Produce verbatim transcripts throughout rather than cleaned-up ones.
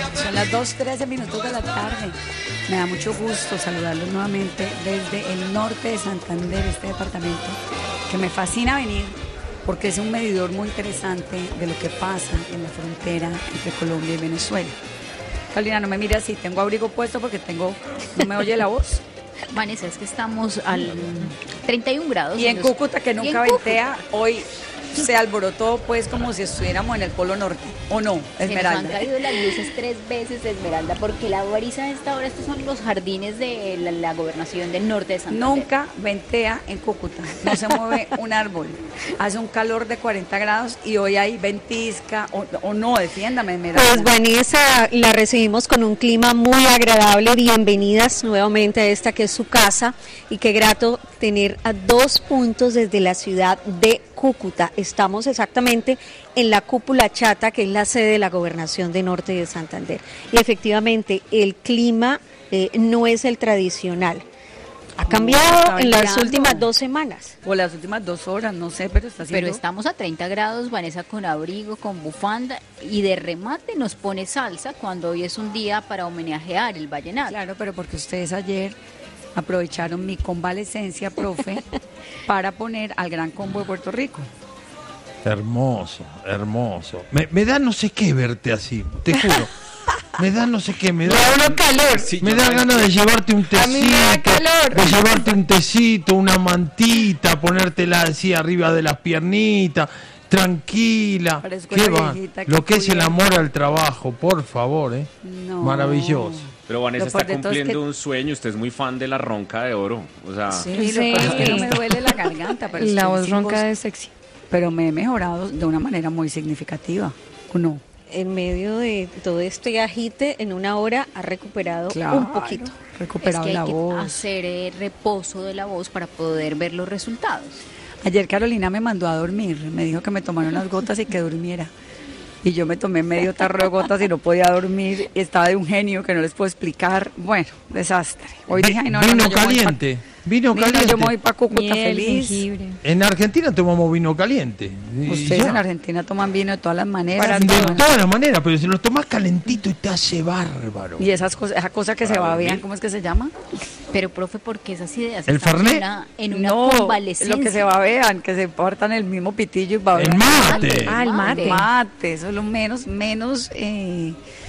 Son las dos trece minutos de la tarde. Me da mucho gusto saludarlos nuevamente desde el norte de Santander, este departamento que me fascina venir porque es un medidor muy interesante de lo que pasa en la frontera entre Colombia y Venezuela. Carolina, no me mire así, tengo abrigo puesto porque tengo, no me oye la voz. Vanessa, es que estamos al treinta y un grados. Y en los... Cúcuta, que nunca ventea, hoy se alborotó pues como si estuviéramos en el Polo Norte, ¿o no, Esmeralda? Se nos han caído las luces tres veces, Esmeralda, porque la brisa de esta hora, estos son los jardines de la, la gobernación del norte de Santander. Nunca ventea en Cúcuta, no se mueve un árbol, hace un calor de cuarenta grados y hoy hay ventisca, o, o no, defiéndame, Esmeralda. Pues Vanessa, la recibimos con un clima muy agradable, bienvenidas nuevamente a esta que es su casa y qué grato tener a dos puntos desde la ciudad de Cúcuta. Estamos exactamente en la Cúpula Chata, que es la sede de la gobernación de Norte de Santander. Y efectivamente, el clima eh, no es el tradicional. Ha cambiado no, en las mirando. últimas dos semanas. O las últimas dos horas, no sé, pero está haciendo... Pero estamos a treinta grados, Vanessa, con abrigo, con bufanda, y de remate nos pone salsa cuando hoy es un día para homenajear el vallenato. Claro, pero porque ustedes ayer aprovecharon mi convalecencia, profe, para poner al Gran Combo de Puerto Rico. Hermoso, hermoso. Me, me da no sé qué verte así, te juro. Me da no sé qué, me da, me da calor. Sí, me da ganas de llevarte un tecito, a mí me da calor. de llevarte un tecito, una mantita, ponértela así arriba de las piernitas, tranquila. ¿Qué va? Que Lo que es el amor al trabajo, por favor, ¿eh? No. Maravilloso. Pero Vanessa está cumpliendo es que... un sueño, usted es muy fan de la ronca de oro, o sea... Sí, sí. Lo que es que no me duele la garganta, pero la voz ronca voz, es sexy. Pero me he mejorado de una manera muy significativa, ¿o no? En medio de todo este agite, en una hora ha recuperado claro, un poquito. Recuperado es que la hay voz. que hacer eh, reposo de la voz para poder ver los resultados. Ayer Carolina me mandó a dormir, me dijo que me tomara unas gotas y que durmiera. Y yo me tomé medio tarro de gotas y no podía dormir, y estaba de un genio que no les puedo explicar. Bueno, desastre. Hoy dije, ay, no, vino no, no, caliente, pa, vino no, caliente. Yo me voy para Cúcuta Miel, feliz. jengibre. En Argentina tomamos vino caliente. Ustedes en Argentina toman vino de todas las maneras. Para de todas toda las maneras, pero si lo tomás calentito y te hace bárbaro. Y esas cosas, esa cosa que para se babean, ¿cómo es que se llama? Pero, profe, ¿por qué esas ideas? ¿El Estamos Fernet? En una, en una no, convalescencia. lo que se babean, que se portan el mismo pitillo y babean. El mate. Ah, el mate. El mate, eso es lo menos, menos... Eh,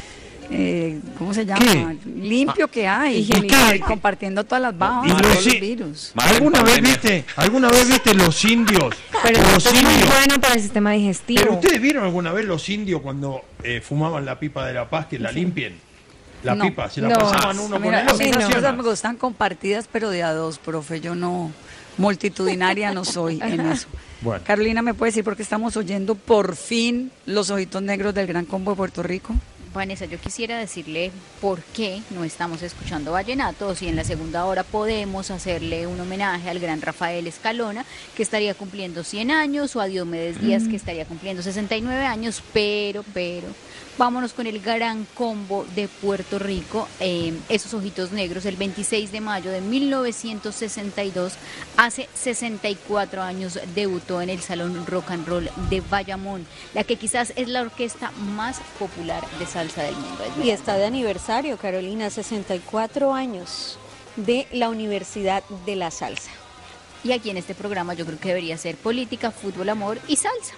Eh, ¿cómo se llama? ¿Qué? Limpio que hay, ¿Y qué? compartiendo todas las babas, Y todos los los sí- virus. ¿Alguna vez viste, alguna vez viste los indios? Pero los esto es muy indios. bueno para el sistema digestivo. Pero ustedes vieron alguna vez los indios cuando eh, fumaban la pipa de la paz que la limpien. La No. pipa, se la No. pasaban uno Mira, con a el mí otro. esas ¿Sí o cosas no? me gustan compartidas, pero de a dos, profe. Yo no, multitudinaria no soy en eso. Bueno. Carolina, ¿me puede decir por qué estamos oyendo por fin los ojitos negros del Gran Combo de Puerto Rico? Vanessa, yo quisiera decirle por qué no estamos escuchando vallenato, o si en la segunda hora podemos hacerle un homenaje al gran Rafael Escalona, que estaría cumpliendo cien años, o a Diomedes Díaz, que estaría cumpliendo sesenta y nueve años, pero, pero, vámonos con el Gran Combo de Puerto Rico, eh, esos ojitos negros, el veintiséis de mayo de mil novecientos sesenta y dos, hace sesenta y cuatro años debutó en el Salón Rock and Roll de Bayamón, la que quizás es la orquesta más popular de salsa del mundo. Y está de aniversario, Carolina, sesenta y cuatro años de la Universidad de la Salsa. Y aquí en este programa yo creo que debería ser política, fútbol, amor y salsa.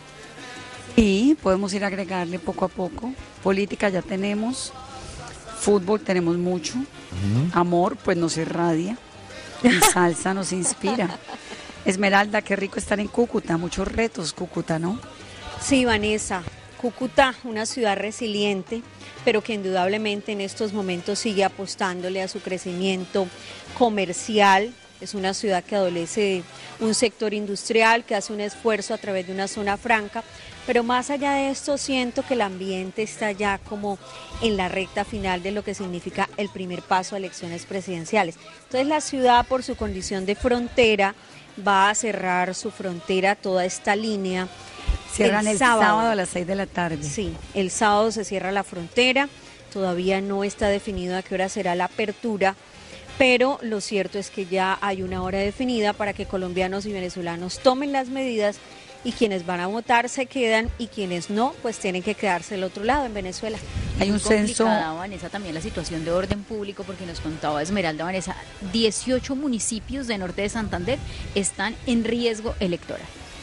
Y podemos ir a agregarle poco a poco. Política ya tenemos, fútbol tenemos mucho, uh-huh. Amor pues nos irradia y salsa nos inspira. Esmeralda, qué rico estar en Cúcuta, muchos retos Cúcuta, ¿no? Sí, Vanessa, Cúcuta, una ciudad resiliente, pero que indudablemente en estos momentos sigue apostándole a su crecimiento comercial. Es una ciudad que adolece de un sector industrial, que hace un esfuerzo a través de una zona franca, pero más allá de esto siento que el ambiente está ya como en la recta final de lo que significa el primer paso a elecciones presidenciales. Entonces la ciudad, por su condición de frontera, va a cerrar su frontera, toda esta línea. Cierran el, el sábado, sábado a las seis de la tarde. Sí, el sábado se cierra la frontera, todavía no está definido a qué hora será la apertura, pero lo cierto es que ya hay una hora definida para que colombianos y venezolanos tomen las medidas y quienes van a votar se quedan y quienes no, pues tienen que quedarse del otro lado, en Venezuela. Hay un censo. Vanessa, también la situación de orden público, porque nos contaba Esmeralda Vanessa, dieciocho municipios de norte de Santander están en riesgo electoral.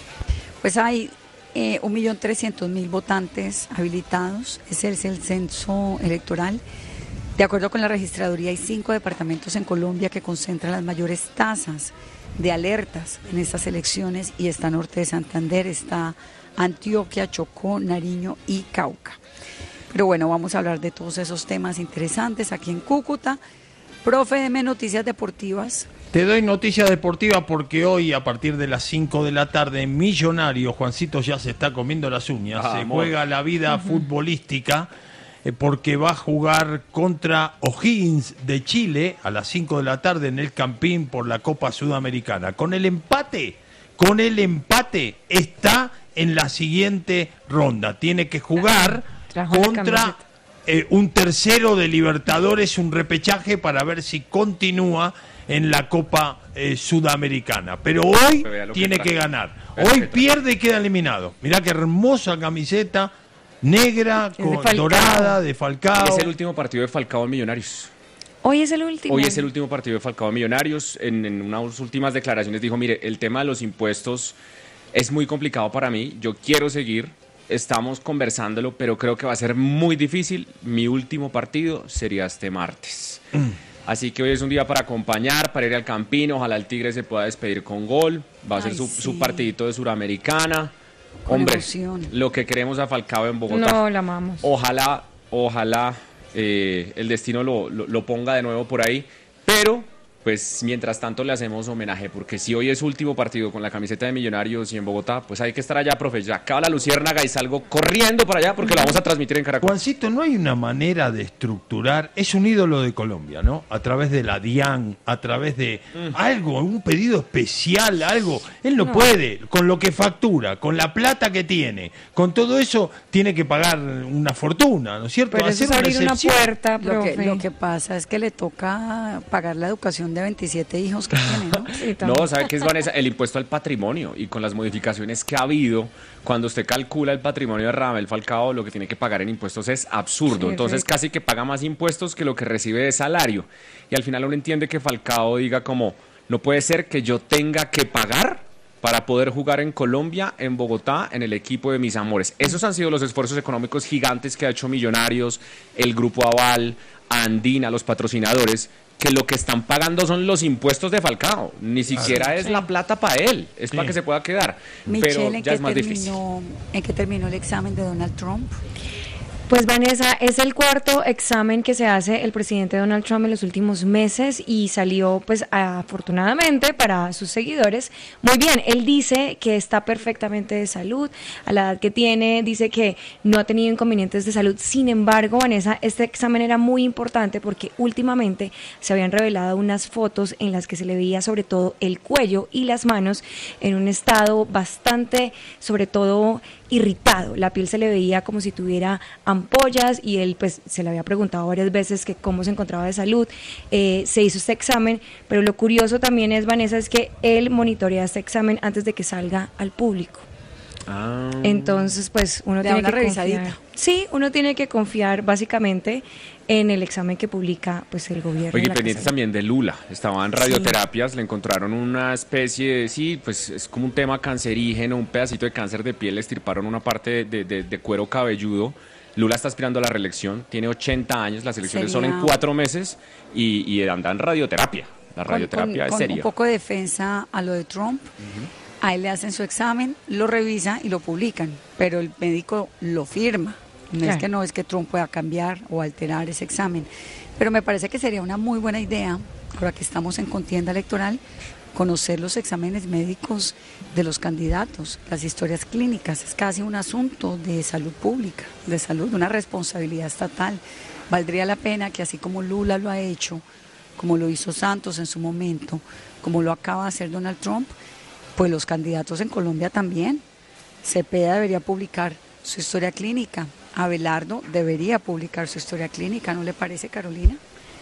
Pues hay eh, un millón trescientos mil votantes habilitados, ese es el censo electoral. De acuerdo con la registraduría, hay cinco departamentos en Colombia que concentran las mayores tasas de alertas en estas elecciones, y está norte de Santander, está Antioquia, Chocó, Nariño y Cauca. Pero bueno, vamos a hablar de todos esos temas interesantes aquí en Cúcuta. Profe, deme noticias deportivas. Te doy noticias deportivas porque hoy a partir de las cinco de la tarde en Millonario, Juancito ya se está comiendo las uñas, ah, se amor. juega la vida uh-huh. futbolística eh, porque va a jugar contra O'Higgins de Chile a las cinco de la tarde en el Campín por la Copa Sudamericana. Con el empate, con el empate está en la siguiente ronda. Tiene que jugar Trajo contra eh, un tercero de Libertadores, un repechaje para ver si continúa en la Copa eh, Sudamericana. Pero hoy tiene que, que ganar. Hoy pierde y queda eliminado. Mirá qué hermosa camiseta negra, con, de dorada, de Falcao. Es el último partido de Falcao en Millonarios. Hoy es el último. Hoy es el último partido de Falcao en Millonarios. En, en unas últimas declaraciones dijo, mire, el tema de los impuestos es muy complicado para mí. Yo quiero seguir, estamos conversándolo, pero creo que va a ser muy difícil. Mi último partido sería este martes. Mm. Así que hoy es un día para acompañar, para ir al Campín. Ojalá el Tigre se pueda despedir con gol. Va a ser Ay, su, sí. su partidito de Suramericana. Con Hombre, emoción. Lo que queremos a Falcao en Bogotá. No, la amamos. Ojalá, ojalá eh, el destino lo, lo, lo ponga de nuevo por ahí. Pero, pues, mientras tanto le hacemos homenaje. Porque si hoy es su último partido con la camiseta de Millonarios y en Bogotá, pues hay que estar allá, profe. Ya acaba la luciérnaga y salgo corriendo para allá porque lo vamos a transmitir en Caracol. Juancito, no hay una manera de estructurar. Es un ídolo de Colombia, ¿no? A través de la DIAN, a través de mm. algo, un pedido especial, algo. Él no, no puede, con lo que factura, con la plata que tiene, con todo eso, tiene que pagar una fortuna, ¿no es cierto? Pero hacer eso es abrir una, una puerta, profe. Lo que, lo que pasa es que le toca pagar la educación de veintisiete hijos que tiene, ¿no? No, ¿sabe qué es, Vanessa? El impuesto al patrimonio, y con las modificaciones que ha habido, cuando usted calcula el patrimonio de Radamel Falcao, lo que tiene que pagar en impuestos es absurdo. Sí, entonces sí. casi que paga más impuestos que lo que recibe de salario. Y al final uno entiende que Falcao diga como, no puede ser que yo tenga que pagar para poder jugar en Colombia, en Bogotá, en el equipo de mis amores. Esos han sido los esfuerzos económicos gigantes que ha hecho Millonarios, el Grupo Aval, Andina, los patrocinadores, que lo que están pagando son los impuestos de Falcao, ni siquiera es sí. la plata para él, es sí. para que se pueda quedar. Michelle, pero ya es más terminó, difícil. ¿En qué terminó el examen de Donald Trump? Pues Vanessa, es el cuarto examen que se hace el presidente Donald Trump en los últimos meses y salió pues afortunadamente para sus seguidores muy bien. Él dice que está perfectamente de salud, a la edad que tiene, dice que no ha tenido inconvenientes de salud. Sin embargo, Vanessa, este examen era muy importante porque últimamente se habían revelado unas fotos en las que se le veía sobre todo el cuello y las manos en un estado bastante, sobre todo, irritado. La piel se le veía como si tuviera ampollas y él pues se le había preguntado varias veces que cómo se encontraba de salud. Eh, se hizo este examen, pero lo curioso también es, Vanessa, es que él monitorea este examen antes de que salga al público. Ah. Entonces pues uno tiene que confiar. Sí, uno tiene que confiar básicamente en el examen que publica pues el gobierno. Oye, pendientes también de Lula, estaba en radioterapias, sí. le encontraron una especie de, sí, pues es como un tema cancerígeno, un pedacito de cáncer de piel, le estirparon una parte de, de, de cuero cabelludo. Lula está aspirando a la reelección, tiene ochenta años, las elecciones Sería... son en cuatro meses y, y anda en radioterapia. La radioterapia con, con, es seria. Con un poco de defensa a lo de Trump, uh-huh. a él le hacen su examen, lo revisan y lo publican, pero el médico lo firma. No claro. es que no es que Trump pueda cambiar o alterar ese examen, pero me parece que sería una muy buena idea, ahora que estamos en contienda electoral, conocer los exámenes médicos de los candidatos, las historias clínicas. Es casi un asunto de salud pública, de salud, una responsabilidad estatal. Valdría la pena que así como Lula lo ha hecho, como lo hizo Santos en su momento, como lo acaba de hacer Donald Trump, pues los candidatos en Colombia también. Cepeda debería publicar su historia clínica. Abelardo debería publicar su historia clínica, ¿no le parece, Carolina?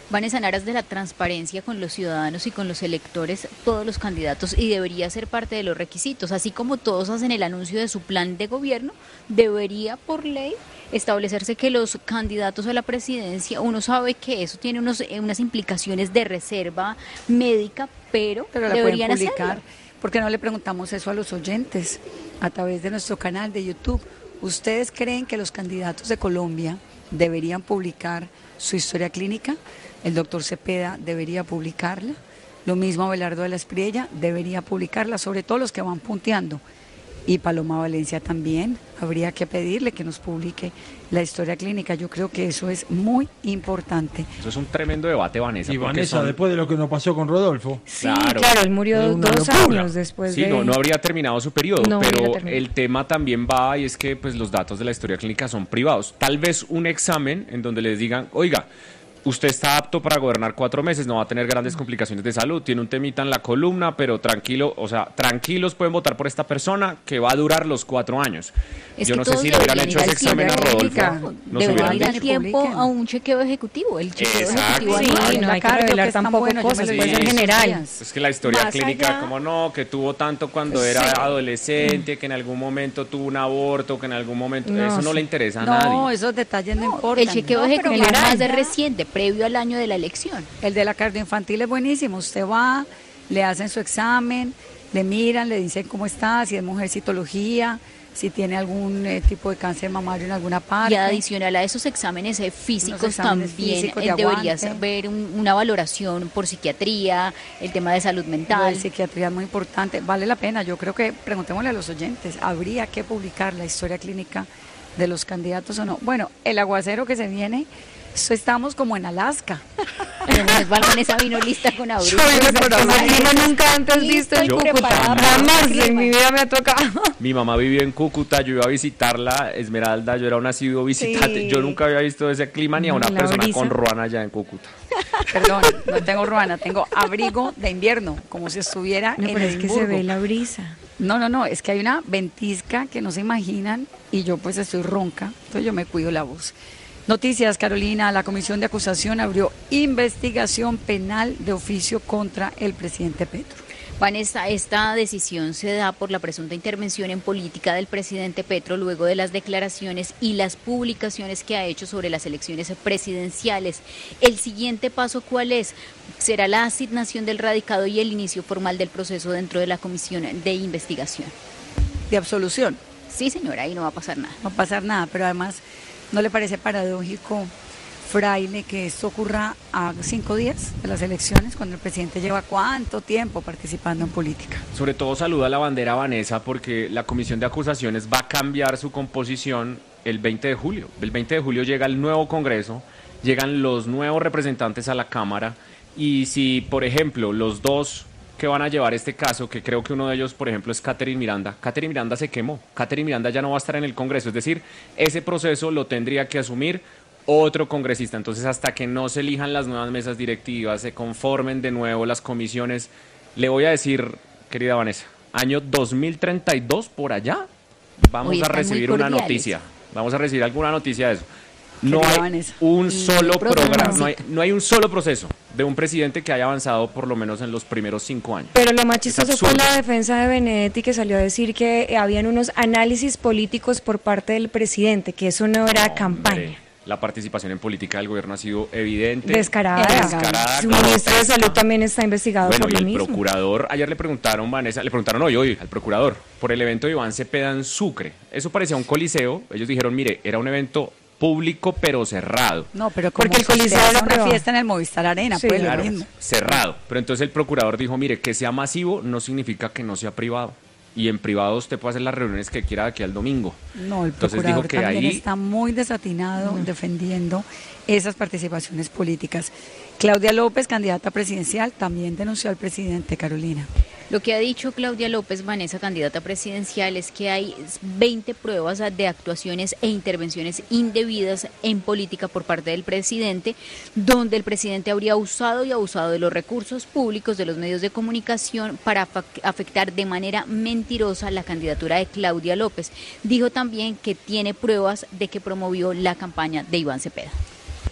Vanessa, en aras de la transparencia con los ciudadanos y con los electores, todos los candidatos, y debería ser parte de los requisitos, así como todos hacen el anuncio de su plan de gobierno, debería por ley establecerse que los candidatos a la presidencia, uno sabe que eso tiene unos, unas implicaciones de reserva médica, pero, pero la deberían pueden publicar. hacerlo. ¿Por qué no le preguntamos eso a los oyentes a través de nuestro canal de YouTube? ¿Ustedes creen que los candidatos de Colombia deberían publicar su historia clínica? El doctor Cepeda debería publicarla, lo mismo Abelardo de la Espriella debería publicarla, sobre todo los que van punteando. Y Paloma Valencia también, habría que pedirle que nos publique la historia clínica. Yo creo que eso es muy importante. Eso es un tremendo debate, Vanessa. Y Vanessa, son... después de lo que nos pasó con Rodolfo. Sí, claro, claro él murió dos locura. años después sí, de... Sí, no, no habría terminado su periodo, no pero el tema también va y es que pues los datos de la historia clínica son privados. Tal vez un examen en donde les digan, oiga, usted está apto para gobernar cuatro meses, no va a tener grandes complicaciones de salud, tiene un temita en la columna, pero tranquilo, o sea, tranquilos pueden votar por esta persona que va a durar los cuatro años. Es Yo que no sé si le hubieran hecho ese examen a Rodolfo. No debería ir al tiempo a un chequeo ejecutivo, el chequeo Exacto. ejecutivo. Sí, no hay que revelar tampoco bueno, cosas, puede ser general. Es que la historia Más clínica, allá, como no, que tuvo tanto cuando sí. era adolescente, que en algún momento tuvo un aborto, que en algún momento, No, eso no sí. le interesa a No, nadie. esos detalles no importan. El chequeo No, pero ejecutivo es más más de allá, reciente, previo al año de la elección. El de la cardioinfantil es buenísimo. Usted va, le hacen su examen, le miran, le dicen cómo está, si es mujer, citología, si tiene algún eh, tipo de cáncer mamario en alguna parte. Y adicional a esos exámenes eh, físicos Unos exámenes también físicos de eh, deberías aguante. ver un- una valoración por psiquiatría, el tema de salud Lo mental. de psiquiatría es muy importante. Vale la pena. Yo creo que, preguntémosle a los oyentes, ¿habría que publicar la historia clínica de los candidatos o no? Bueno, el aguacero que se viene, eso estamos como en Alaska. Pero Vanessa vino lista con abril. Yo vine por ahí, yo nunca antes visto en Yo Cúcuta, jamás. jamás en mi vida me ha tocado. Mi mamá vivía en Cúcuta, yo iba a visitarla, Esmeralda, yo era un asiduo visitante, Sí. yo nunca había visto ese clima ni a una La persona brisa. con ruana allá en Cúcuta. Perdón, no tengo ruana, tengo abrigo de invierno, como si estuviera No, en pero es que se Edimburgo. ve la brisa. No, no, no, es que hay una ventisca que no se imaginan y yo pues estoy ronca, entonces yo me cuido la voz. Noticias, Carolina, la Comisión de Acusación abrió investigación penal de oficio contra el presidente Petro. Vanessa, esta decisión se da por la presunta intervención en política del presidente Petro luego de las declaraciones y las publicaciones que ha hecho sobre las elecciones presidenciales. ¿El siguiente paso cuál es? Será la asignación del radicado y el inicio formal del proceso dentro de la comisión de investigación. De absolución, Sí, señora, ahí no va a pasar nada. no va a pasar nada, pero además, ¿no le parece paradójico, Fraile, que esto ocurra a cinco días de las elecciones, cuando el presidente lleva cuánto tiempo participando en política? Sobre todo saluda la bandera Vanessa porque la comisión de acusaciones va a cambiar su composición el veinte de julio. El veinte de julio llega el nuevo Congreso, llegan los nuevos representantes a la Cámara y si, por ejemplo, los dos que van a llevar este caso, que creo que uno de ellos, por ejemplo, es Catherine Miranda, Catherine Miranda se quemó, Catherine Miranda ya no va a estar en el Congreso, es decir, ese proceso lo tendría que asumir otro congresista. Entonces, hasta que no se elijan las nuevas mesas directivas, se conformen de nuevo las comisiones, le voy a decir, querida Vanessa, año dos mil treinta y dos por allá, vamos Hoy a están muy recibir una cordiales. noticia, vamos a recibir alguna noticia de eso. No Querida hay Vanessa. un Y solo programa. programa, no hay, no hay un solo proceso de un presidente que haya avanzado por lo menos en los primeros cinco años. Pero lo más chistoso fue absurdo. la defensa de Benedetti, que salió a decir que eh, habían unos análisis políticos por parte del presidente, que eso no era Hombre, campaña. la participación en política del gobierno ha sido evidente. Descarada. Descarada, Su como ministro de pesa. Salud también está investigado Bueno, por y lo el mismo. procurador, ayer le preguntaron, Vanessa, le preguntaron hoy, hoy, al procurador, por el evento de Iván Cepeda en Sucre. Eso parecía un coliseo. Ellos dijeron, mire, era un evento público pero cerrado. No, pero como Porque el si usted Coliseo hace era una privado. fiesta en el Movistar Arena, Sí, pues Claro, lo mismo. cerrado. Pero entonces el procurador dijo, mire, que sea masivo no significa que no sea privado. Y en privado usted puede hacer las reuniones que quiera de aquí al domingo. No, el Entonces procurador dijo que también ahí está muy desatinado defendiendo esas participaciones políticas. Claudia López, candidata presidencial, también denunció al presidente, Carolina. Lo que ha dicho Claudia López, Vanessa, candidata presidencial, es que hay veinte pruebas de actuaciones e intervenciones indebidas en política por parte del presidente, donde el presidente habría usado y abusado de los recursos públicos de los medios de comunicación para afectar de manera mentirosa la candidatura de Claudia López. Dijo también que tiene pruebas de que promovió la campaña de Iván Cepeda.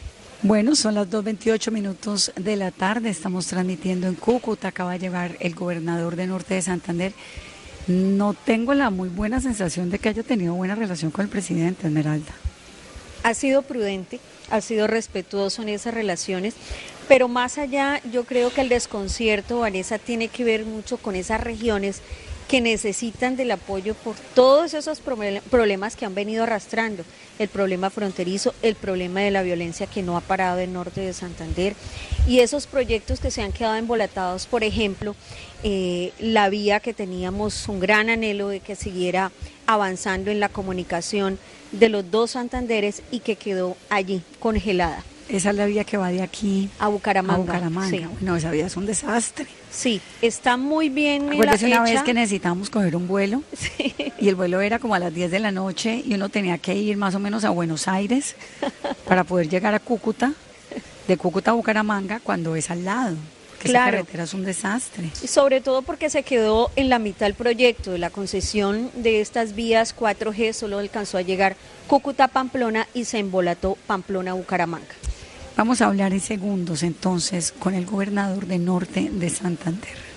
Bueno, son las dos veintiocho minutos de la tarde, estamos transmitiendo en Cúcuta, acaba de llegar el gobernador de Norte de Santander. No tengo la muy buena sensación de que haya tenido buena relación con el presidente, Esmeralda. Ha sido prudente, ha sido respetuoso en esas relaciones, pero más allá yo creo que el desconcierto, Vanessa, tiene que ver mucho con esas regiones que necesitan del apoyo por todos esos problemas que han venido arrastrando, el problema fronterizo, el problema de la violencia que no ha parado en Norte de Santander y esos proyectos que se han quedado embolatados, por ejemplo, eh, la vía que teníamos un gran anhelo de que siguiera avanzando en la comunicación de los dos Santanderes y que quedó allí congelada. Esa es la vía que va de aquí a Bucaramanga. A Bucaramanga. Sí. Bueno, esa vía es un desastre. Sí, está muy bien. Acuérdese una vez que necesitábamos coger un vuelo sí. y el vuelo era como a las diez de la noche y uno tenía que ir más o menos a Buenos Aires para poder llegar a Cúcuta, de Cúcuta a Bucaramanga, cuando es al lado. Que claro. Esa carretera es un desastre. Y sobre todo porque se quedó en la mitad el proyecto de la concesión de estas vías cuatro G, solo alcanzó a llegar Cúcuta-Pamplona y se embolató Pamplona-Bucaramanga. Vamos a hablar en segundos entonces con el gobernador de Norte de Santander.